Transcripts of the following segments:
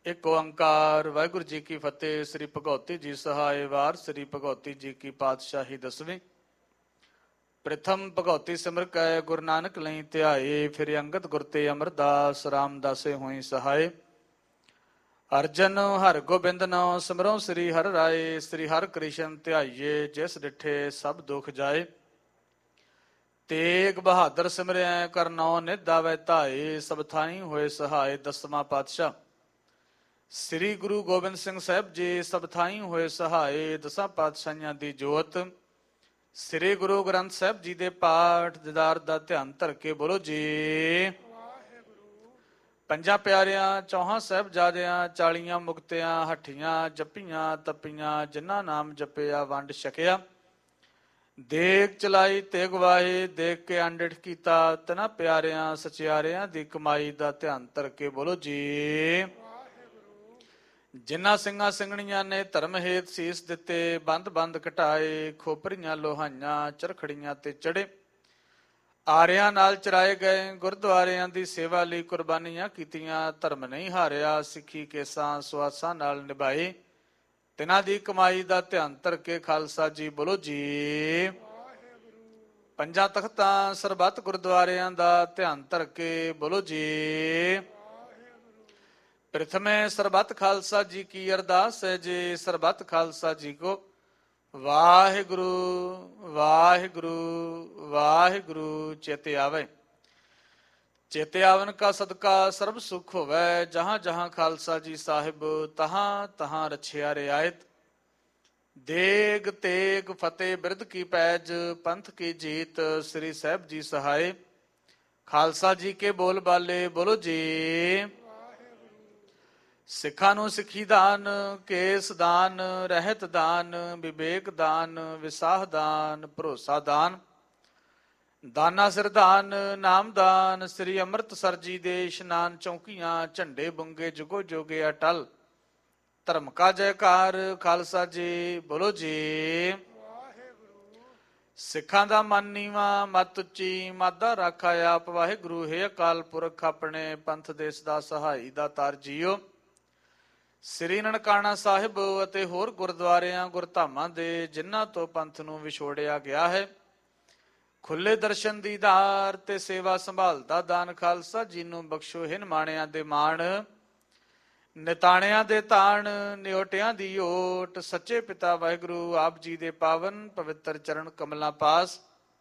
ਇੱਕ ਓੰਕਾਰ ਵਾਹਿਗੁਰੂ ਜੀ ਕੀ ਫਤਿਹ। ਸ੍ਰੀ ਭਗਉਤੀ ਜੀ ਸਹਾਇ ਵਾਰ। ਸ੍ਰੀ ਭਗਉਤੀ ਜੀ ਕੀ ਪਾਤਸ਼ਾਹੀ ਦਸਵੀਂ। ਪ੍ਰਥਮ ਭਗਉਤੀ ਸਿਮਰ ਕੈ ਗੁਰੂ ਨਾਨਕ ਲਈ ਧਿਆਏ। ਫਿਰ ਅੰਗਦ ਗੁਰ ਤੇ ਅਮਰਦਾਸ ਰਾਮਦਾਸੇ ਹੋਈ ਸਹਾਇ। ਅਰਜਨ ਹਰਿ ਗੋਬਿੰਦ ਨਾਮ ਸਿਮਰੋ ਸ੍ਰੀ ਹਰਿ ਰਾਏ। ਸ੍ਰੀ ਹਰਿ ਕ੍ਰਿਸ਼ਨ ਧਿਆਈਏ ਜਿਸ ਡਿਠੇ ਸਭ ਦੁਖ ਜਾਏ। ਤੇਗ ਬਹਾਦਰ ਸਿਮਰਿਆ ਕਰ ਨੌ ਨਿਧ ਆਵੈ ਧਾਏ। ਸਭ ਥਾਈ ਹੋਏ ਸਹਾਇ। ਦਸਵਾਂ ਪਾਤਸ਼ਾਹ ਸ੍ਰੀ ਗੁਰੂ ਗੋਬਿੰਦ ਸਿੰਘ ਸਾਹਿਬ ਜੀ ਸਭ ਥਾਈ ਹੋਏ ਸਹਾਇ। ਦਸਾਂ ਪਾਤਸ਼ਾਹੀਆਂ ਦੀ ਜੋਤ ਸ੍ਰੀ ਗੁਰੂ ਗ੍ਰੰਥ ਸਾਹਿਬ ਜੀ ਦੇ ਪਾਠ ਦੀਦਾਰ ਦਾ ਧਿਆਨ ਧਰ ਕੇ ਬੋਲੋ ਜੀ। ਪੰਜਾਂ ਪਿਆਰਿਆਂ ਚੌਹਾਂ ਸਾਹਿਬਜ਼ਾਦਿਆਂ 40 ਮੁਕਤਿਆਂ ਹੱਠੀਆਂ ਜੱਪੀਆਂ ਤੱਪੀਆਂ ਜਿਨ੍ਹਾਂ ਨਾਮ ਜਪਿਆ ਵੰਡ ਛਕਿਆ। ਦੇਗ ਚਲਾਈ ਤੇਗ ਵਾਹੇ ਦੇਖ ਕੇ ਅੰਡਿਠ ਕੀਤਾ। ਤਿਨਾਂ ਪਿਆਰਿਆਂ ਸਚਿਆਰਿਆਂ ਦੀ ਕਮਾਈ ਦਾ ਧਿਆਨ ਧਰ ਕੇ ਬੋਲੋ ਜੀ। ਜਿਨ੍ਹਾਂ ਸਿੰਘਾਂ ਸਿੰਘਣੀਆਂ ਨੇ ਧਰਮ ਹੇਤ ਸੀਸ ਦਿੱਤੇ ਬੰਦ ਬੰਦ ਘਟਾਏ। ਖੋਪਰੀਆਂ ਲੋਹਾਈਆਂ ਚਰਖੜੀਆਂ ਤੇ ਚੜੇ ਆਰਿਆਂ ਨਾਲ ਚਰਾਏ ਗਏ। ਗੁਰਦੁਆਰਿਆਂ ਦੀ ਸੇਵਾ ਲਈ ਕੁਰਬਾਨੀਆਂ ਕੀਤੀਆਂ। ਧਰਮ ਨਹੀਂ ਹਾਰਿਆ ਸਿੱਖੀ ਕੇਸਾਂ ਸੁਆਸਾਂ ਨਾਲ ਨਿਭਾਏ। ਤਿਨਾਂ ਦੀ ਕਮਾਈ ਦਾ ਧਿਆਨ ਧਰ ਕੇ ਖਾਲਸਾ ਜੀ ਬੋਲੋ ਜੀ। ਪੰਜਾਂ ਤਖਤਾਂ ਸਰਬੱਤ ਗੁਰਦੁਆਰਿਆਂ ਦਾ ਧਿਆਨ ਧਰ ਕੇ ਬੋਲੋ ਜੀ। ਪ੍ਰਥਮੇ ਸਰਬੱਤ ਖਾਲਸਾ ਜੀ ਕੀ ਅਰਦਾਸ ਹੈ ਜੀ। ਸਰਬੱਤ ਖਾਲਸਾ ਜੀ ਕੋ ਵਾਹਿਗੁਰੂ ਵਾਹਿਗੁਰੂ ਵਾਹਿਗੁਰੂ ਚੇਤੇ ਆਵੇ। ਚੇਤੇ ਆਵਨ ਕਾ ਸਦਕਾ ਸਰਬ ਸੁਖ ਹੋਵੇ। ਜਹਾਂ ਜਹਾਂ ਖਾਲਸਾ ਜੀ ਸਾਹਿਬ ਤਹਾਂ ਤਹਾਂ ਰਛਿਆ ਰਿਆਇਤ। ਦੇਗ ਤੇਗ ਫਤਿਹ ਬਿਰਧ ਕੀ ਪੈਜ ਪੰਥ ਕੀ ਜੀਤ। ਸ੍ਰੀ ਸਾਹਿਬ ਜੀ ਸਹਾਇ। ਖਾਲਸਾ ਜੀ ਕੇ ਬੋਲ ਬਾਲੇ ਬੋਲੋ ਜੀ। ਸਿੱਖਾਂ ਨੂੰ ਸਿੱਖੀ ਦਾਨ ਕੇਸ ਦਾਨ ਰਹਿਤ ਦਾਨ ਵਿਵੇਕ ਦਾਨ ਵਿਸਾਹ ਦਾਨ ਭਰੋਸਾ ਦਾਨ ਦਾਨਾ ਸਿਰ ਦਾਨ ਨਾਮ ਦਾਨ। ਸ੍ਰੀ ਅੰਮ੍ਰਿਤਸਰ ਜੀ ਦੇ ਇਸ਼ਨਾਨ ਚੌਕੀਆਂ ਝੰਡੇ ਬੁੰਗੇ ਜੁਗੋ ਜੋਗੇ ਅਟਲ। ਧਰਮ ਕਾ ਜੈਕਾਰ ਖਾਲਸਾ ਜੀ ਬੋਲੋ ਜੀ। ਸਿੱਖਾਂ ਦਾ ਮਨ ਨੀਵਾਂ ਮਤ ਉੱਚੀ ਮਾਦਾ ਰਾਖਾ ਆਪ। ਵਾਹਿਗੁਰੂ ਹੈ ਅਕਾਲ ਪੁਰਖ ਆਪਣੇ ਪੰਥ ਦੇਸ ਦਾ ਸਹਾਈ ਦਾ ਤਾਰ ਜੀਓ। ਸ੍ਰੀ ਨਨਕਾਣਾ ਸਾਹਿਬ ਅਤੇ ਹੋਰ ਗੁਰਦੁਆਰਿਆਂ ਗੁਰਧਾਮਾਂ ਦੇ ਜਿਨ੍ਹਾਂ ਤੋਂ ਪੰਥ ਨੂੰ ਵਿਛੋੜਿਆ ਗਿਆ ਹੈ ਖੁੱਲੇ ਦਰਸ਼ਨ ਦੀਦਾਰ ਤੇ ਸੇਵਾ ਸੰਭਾਲ ਦਾ ਦਾਨ ਖਾਲਸਾ ਜੀ ਨੂੰ ਬਖਸ਼ੋ। ਹਿਨ ਮਾਣਿਆਂ ਦੇ ਮਾਣ ਨਿਤਾਣਿਆਂ ਦੇ ਤਾਣ ਨਿਓਟਿਆਂ ਦੀ ਓਟ। ਸੱਚੇ ਪਿਤਾ ਵਾਹਿਗੁਰੂ ਆਪ ਜੀ ਦੇ ਪਾਵਨ ਪਵਿੱਤਰ ਚਰਨ ਕਮਲਾਂ ਪਾਸ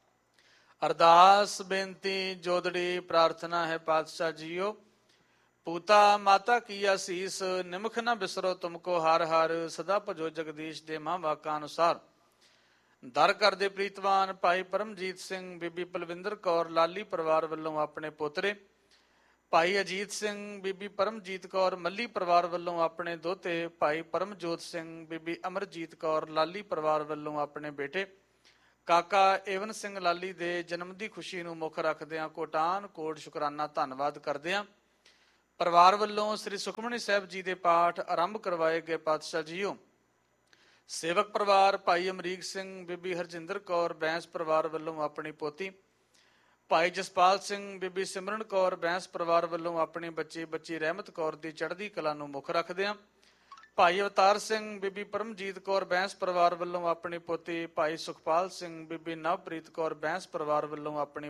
ਅਰਦਾਸ ਬੇਨਤੀ ਜੋਦੜੀ ਪ੍ਰਾਰਥਨਾ ਹੈ ਪਾਤਸ਼ਾਹ ਜੀਓ। ਪੂਤਾ ਮਾਤਾ ਕੀ ਆਸੀਸ ਨਿਮਖ ਨਾ ਬਿਸਰੋ ਤੁਮਕੋ ਹਰ ਹਰ। ਸਦਾ ਭਜੋ ਜਗਦੀਸ਼ ਦੇ ਮਾਂ ਵਾਕਾਂ ਅਨੁਸਾਰ। ਦਰ ਕਰਦੇ ਪ੍ਰੀਤਵਾਨ ਭਾਈ ਪਰਮਜੀਤ ਸਿੰਘ ਬੀਬੀ ਪਲਵਿੰਦਰ ਕੌਰ ਲਾਲੀ ਪਰਿਵਾਰ ਵੱਲੋਂ ਆਪਣੇ ਪੋਤਰੇ ਭਾਈ ਅਜੀਤ ਸਿੰਘ ਬੀਬੀ ਪਰਮਜੀਤ ਕੌਰ ਮੱਲੀ ਪਰਿਵਾਰ ਵੱਲੋਂ ਆਪਣੇ ਦੋਤੇ ਭਾਈ ਪਰਮਜੋਤ ਸਿੰਘ ਬੀਬੀ ਅਮਰਜੀਤ ਕੌਰ ਲਾਲੀ ਪਰਿਵਾਰ ਵੱਲੋਂ ਆਪਣੇ ਬੇਟੇ ਕਾਕਾ ਏਵਨ ਸਿੰਘ ਲਾਲੀ ਦੇ ਜਨਮ ਦੀ ਖੁਸ਼ੀ ਨੂੰ ਮੁੱਖ ਰੱਖਦਿਆਂ ਕੋਟਾਨ ਕੋਟ ਸ਼ੁਕਰਾਨਾ ਧੰਨਵਾਦ ਕਰਦਿਆਂ ਪਰਿਵਾਰ ਵੱਲੋਂ ਸ੍ਰੀ ਸੁਖਮਨੀ ਸਾਹਿਬ ਜੀ ਦੇ ਪਾਠ ਆਰੰਭ ਕਰਵਾਏ ਗਏ। ਪਾਤਸ਼ਾਹ ਜੀਓ ਸੇਵਕ ਪਰਿਵਾਰ ਭਾਈ ਅਮਰੀਕ ਸਿੰਘ ਬੀਬੀ ਹਰਜਿੰਦਰ ਕੌਰ ਬੈਂਸ ਪਰਿਵਾਰ ਵੱਲੋਂ ਆਪਣੀ ਪੋਤੀ ਭਾਈ ਜਸਪਾਲ ਸਿੰਘ ਬੀਬੀ ਸਿਮਰਨ ਕੌਰ ਬੈਂਸ ਪਰਿਵਾਰ ਵੱਲੋਂ ਆਪਣੀ ਬੱਚੀ ਰਹਿਮਤ ਕੌਰ ਦੀ ਚੜ੍ਹਦੀ ਕਲਾ ਨੂੰ ਮੁੱਖ ਰੱਖਦਿਆਂ ਭਾਈ ਅਵਤਾਰ ਸਿੰਘ ਬੀਬੀ ਪਰਮਜੀਤ ਕੌਰ ਬੈਂਸ ਪਰਿਵਾਰ ਵੱਲੋਂ ਆਪਣੀ ਪੋਤੀ ਭਾਈ ਸੁਖਪਾਲ ਸਿੰਘ ਬੀਬੀ ਨਵਪ੍ਰੀਤ ਕੌਰ ਬੈਂਸ ਪਰਿਵਾਰ ਵੱਲੋਂ ਆਪਣੀ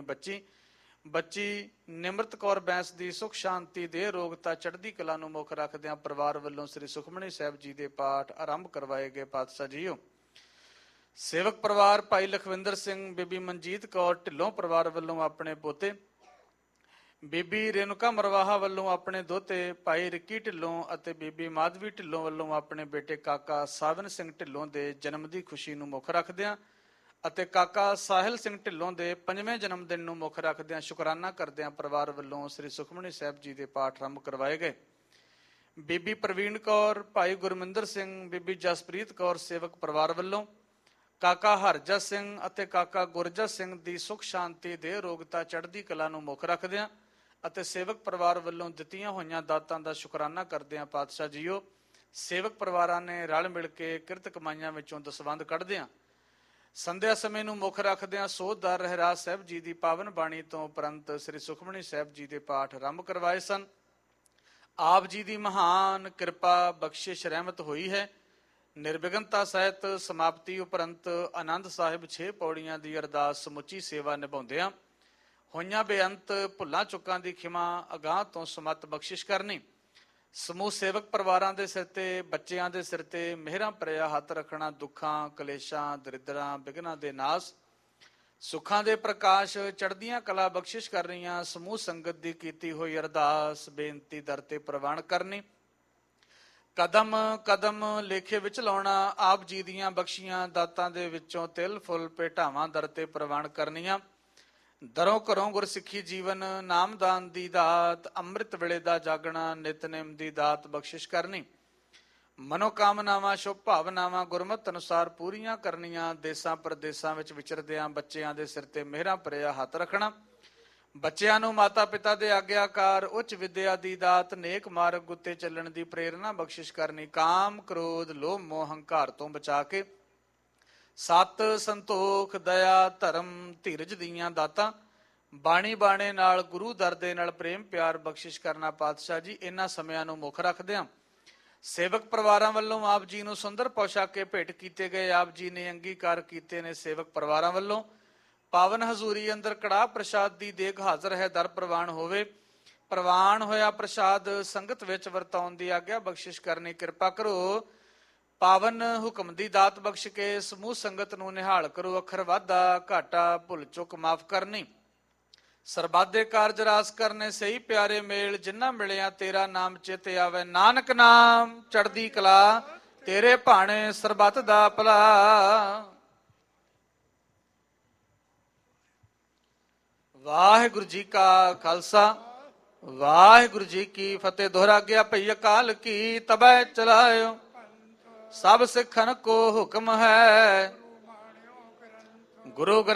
ਬੱਚੀ ਨਿਮਰਤ ਕੌਰ ਬੈਂਸ ਦੀ ਸੁਖ ਸ਼ਾਂਤੀ ਦੇ ਰੋਗਤਾ ਚੜ੍ਹਦੀ ਕਲਾ ਨੂੰ ਮੁੱਖ ਰੱਖਦਿਆਂ ਪਰਿਵਾਰ ਵੱਲੋਂ ਸ੍ਰੀ ਸੁਖਮਨੀ ਸਾਹਿਬ ਜੀ ਦੇ ਪਾਠ ਆਰੰਭ ਕਰਵਾਏ ਗਏ। ਪਾਤਸ਼ਾਹ ਜੀਓ ਸੇਵਕ ਪਰਿਵਾਰ ਭਾਈ ਲਖਵਿੰਦਰ ਸਿੰਘ ਬੀਬੀ ਮਨਜੀਤ ਕੌਰ ਢਿੱਲੋਂ ਪਰਿਵਾਰ ਵੱਲੋਂ ਆਪਣੇ ਪੋਤੇ ਬੀਬੀ ਰੇਣੂਕਾ ਮਰਵਾਹਾ ਵੱਲੋਂ ਆਪਣੇ ਦੋਤੇ ਭਾਈ ਰਿੱਕੀ ਢਿੱਲੋਂ ਅਤੇ ਬੀਬੀ ਮਾਧਵੀ ਢਿੱਲੋਂ ਵੱਲੋਂ ਆਪਣੇ ਬੇਟੇ ਕਾਕਾ ਸਾਵਨ ਸਿੰਘ ਢਿੱਲੋਂ ਦੇ ਜਨਮ ਦੀ ਖੁਸ਼ੀ ਨੂੰ ਮੁੱਖ ਰੱਖਦਿਆਂ ਅਤੇ ਕਾਕਾ ਸਾਹਿਲ ਸਿੰਘ ਢਿੱਲੋਂ ਦੇ 5ਵੇਂ ਜਨਮ ਦਿਨ ਨੂੰ ਮੁੱਖ ਰੱਖਦਿਆਂ ਸ਼ੁਕਰਾਨਾ ਕਰਦਿਆਂ ਪਰਿਵਾਰ ਵੱਲੋਂ ਸ੍ਰੀ ਸੁਖਮਨੀ ਸਾਹਿਬ ਜੀ ਦੇ ਪਾਠ ਆਰੰਭ ਕਰਵਾਏ ਗਏ। ਬੀਬੀ ਪ੍ਰਵੀਨ ਕੌਰ ਭਾਈ ਗੁਰਮਿੰਦਰ ਸਿੰਘ ਬੀਬੀ ਜਸਪ੍ਰੀਤ ਕੌਰ ਸੇਵਕ ਪਰਿਵਾਰ ਵੱਲੋਂ ਕਾਕਾ ਹਰਜਤ ਸਿੰਘ ਅਤੇ ਕਾਕਾ ਗੁਰਜਤ ਸਿੰਘ ਦੀ ਸੁਖ ਸ਼ਾਂਤੀ ਦੇ ਰੋਗਤਾ ਚੜ੍ਹਦੀ ਕਲਾ ਨੂੰ ਮੁੱਖ ਰੱਖਦਿਆਂ ਅਤੇ ਸੇਵਕ ਪਰਿਵਾਰ ਵੱਲੋਂ ਦਿੱਤੀਆਂ ਹੋਈਆਂ ਦਾਤਾਂ ਦਾ ਸ਼ੁਕਰਾਨਾ ਕਰਦਿਆਂ ਪਾਤਸ਼ਾਹ ਜੀਓ ਸੇਵਕ ਪਰਿਵਾਰਾਂ ਨੇ ਰਲ ਮਿਲ ਕੇ ਕਿਰਤ ਕਮਾਈਆਂ ਵਿੱਚੋਂ ਦਸਵੰਧ ਕੱਢਦਿਆਂ ਸੰਧਿਆ ਸਮੇਂ ਨੂੰ ਮੁੱਖ ਰੱਖਦਿਆਂ ਸੋਧਦਾਰ ਰਹਿਰਾਜ ਸਾਹਿਬ ਜੀ ਦੀ ਪਾਵਨ ਬਾਣੀ ਤੋਂ ਉਪਰੰਤ ਸ੍ਰੀ ਸੁਖਮਨੀ ਸਾਹਿਬ ਜੀ ਦੇ ਪਾਠ ਆਰੰਭ ਕਰਵਾਏ ਸਨ। ਆਪ ਜੀ ਦੀ ਮਹਾਨ ਕਿਰਪਾ ਬਖਸ਼ਿਸ਼ ਰਹਿਮਤ ਹੋਈ ਹੈ। ਨਿਰਵਿਘਨਤਾ ਸਹਿਤ ਸਮਾਪਤੀ ਉਪਰੰਤ ਆਨੰਦ ਸਾਹਿਬ 6 ਪੌੜੀਆਂ ਦੀ ਅਰਦਾਸ ਸਮੁੱਚੀ ਸੇਵਾ ਨਿਭਾਉਂਦਿਆਂ ਹੋਈਆਂ ਬੇਅੰਤ ਭੁੱਲਾਂ ਚੁੱਕਾਂ ਦੀ ਖਿਮਾ ਅਗਾਂਹ ਤੋਂ ਸਮਤ ਬਖਸ਼ਿਸ਼ ਕਰਨੀ। ਸਮੂਹ ਸੇਵਕ ਪਰਿਵਾਰਾਂ ਦੇ ਸਿਰ ਤੇ ਬੱਚਿਆਂ ਦੇ ਸਿਰ ਤੇ ਮਿਹਰਾਂ ਭਰਿਆ ਹੱਥ ਰੱਖਣਾ। ਦੁੱਖਾਂ ਕਲੇਸ਼ਾਂ ਦਰਿਦਰਾਂ ਬਿਘਨਾਂ ਦੇ ਨਾਸ ਸੁੱਖਾਂ ਦੇ ਪ੍ਰਕਾਸ਼ ਚੜ੍ਹਦੀਆਂ ਕਲਾ ਬਖਸ਼ਿਸ਼ ਕਰ ਰਹੀਆਂ ਸਮੂਹ ਸੰਗਤ ਦੀ ਕੀਤੀ ਹੋਈ ਅਰਦਾਸ ਬੇਨਤੀ ਦਰ ਤੇ ਪ੍ਰਵਾਨ ਕਰਨੀ। ਕਦਮ ਕਦਮ ਲੇਖੇ ਵਿੱਚ ਲਾਉਣਾ। ਆਪ ਜੀ ਦੀਆਂ ਬਖਸ਼ੀਆਂ ਦਾਤਾਂ ਦੇ ਵਿੱਚੋਂ ਤਿਲ ਫੁੱਲ ਭੇਟਾਵਾਂ ਦਰ ਤੇ ਪ੍ਰਵਾਨ ਕਰਨੀਆਂ। ਦਰੋਂ ਘਰੋਂ ਗੁਰਸਿੱਖੀ ਜੀਵਨ ਨਾਮਦਾਨ ਦੀ ਦਾਤ ਅੰਮ੍ਰਿਤ ਵੇਲੇ ਦਾ ਜਾਗਣਾ ਨਿਤਨੇਮ ਦੀ ਦਾਤ ਬਖਸ਼ਿਸ਼ ਕਰਨੀ। ਮਨੋਕਾਮਨਾਵਾਂ ਸ਼ੁਭ ਭਾਵਨਾਵਾਂ ਗੁਰਮਤਿ ਅਨੁਸਾਰ ਪੂਰੀਆਂ ਕਰਨੀਆਂ। ਦੇਸਾਂ ਪ੍ਰਦੇਸਾਂ ਵਿੱਚ ਵਿਚਰਦਿਆਂ ਬੱਚਿਆਂ ਦੇ ਸਿਰ ਤੇ ਮਿਹਰਾਂ ਭਰਿਆ ਹੱਥ ਰੱਖਣਾ। ਬੱਚਿਆਂ ਨੂੰ ਮਾਤਾ ਪਿਤਾ ਦੇ ਆਗਿਆਕਾਰ ਉੱਚ ਵਿਦਿਆ ਦੀ ਦਾਤ ਨੇਕ ਮਾਰਗ ਉੱਤੇ ਚੱਲਣ ਦੀ ਪ੍ਰੇਰਨਾ ਬਖਸ਼ਿਸ਼ ਕਰਨੀ। ਕਾਮ ਕ੍ਰੋਧ ਲੋਭ ਮੋਹ ਹੰਕਾਰ ਤੋਂ ਬਚਾ ਕੇ ਸਤ ਸੰਤੋਖ ਦਇਆ ਧਰਮ ਧੀਰਜ ਦੀਆਂ ਦਾਤਾਂ ਬਾਣੀ ਬਾਣੇ ਨਾਲ ਗੁਰੂ ਦਰ ਦੇ ਨਾਲ ਪ੍ਰੇਮ ਪਿਆਰ ਬਖਸ਼ਿਸ਼ ਕਰਨਾ। ਪਾਤਸ਼ਾਹ ਜੀ ਇਹਨਾਂ ਸਮਿਆਂ ਨੂੰ ਮੁੱਖ ਰੱਖਦਿਆਂ ਸੇਵਕ ਪਰਿਵਾਰਾਂ ਵੱਲੋਂ ਆਪ ਜੀ ਨੂੰ ਸੁੰਦਰ ਪੋਸ਼ਾਕੇ ਭੇਟ ਕੀਤੇ ਗਏ। ਆਪ ਜੀ ਨੇ ਅੰਗੀਕਾਰ ਕੀਤੇ ਨੇ। ਸੇਵਕ ਪਰਿਵਾਰਾਂ ਵੱਲੋਂ ਪਾਵਨ ਹਜ਼ੂਰੀ ਅੰਦਰ ਕੜਾਹ ਪ੍ਰਸ਼ਾਦ ਦੀ ਦੇਗ ਹਾਜ਼ਰ ਹੈ। ਦਰ ਪ੍ਰਵਾਨ ਹੋਵੇ। ਪ੍ਰਵਾਨ ਹੋਇਆ ਪ੍ਰਸ਼ਾਦ ਸੰਗਤ ਵਿੱਚ ਵਰਤਾਉਣ ਦੀ ਆਗਿਆ ਬਖਸ਼ਿਸ਼ ਕਰਨੀ। ਕਿਰਪਾ ਕਰੋ ਪਾਵਨ ਹੁਕਮ ਦੀ ਦਾਤ ਬਖਸ਼ ਕੇ ਸਮੂਹ ਸੰਗਤ ਨੂੰ ਨਿਹਾਲ ਕਰੋ। ਅੱਖਰ ਵਾਧਾ ਘਾਟਾ ਭੁੱਲ ਚੁੱਕ ਮਾਫ ਕਰਨੀ। ਸਰਬਾਦੇ ਕਾਰਜ ਰਾਸ ਕਰਨੇ ਸਹੀ ਪਿਆਰੇ ਮੇਲ ਜਿਨ੍ਹਾਂ ਮਿਲਿਆ ਤੇਰਾ ਨਾਮ ਚਿਤ ਆਵੇ। ਨਾਨਕ ਨਾਮ ਚੜ੍ਹਦੀ ਕਲਾ ਤੇਰੇ ਭਾਣੇ ਸਰਬੱਤ ਦਾ ਭਲਾ। ਵਾਹਿਗੁਰੂ ਜੀ ਕਾ ਖਾਲਸਾ ਵਾਹਿਗੁਰੂ ਜੀ ਕੀ ਫਤਿਹ। ਦੋਹਰਾ ਗਿਆ ਭਈ ਅਕਾਲ ਕੀ ਤਬੈ ਚਲਾਇਓ ਸਭ ਸਿੱਖਨ ਕੋ ਹੁਕਮ ਹੈ। ਗੁਰੂ